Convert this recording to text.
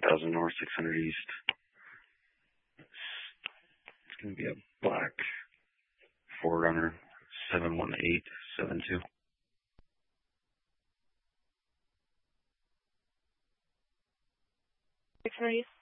1000 north, 600 east. It's going to be a black 4Runner 71872. 600 east.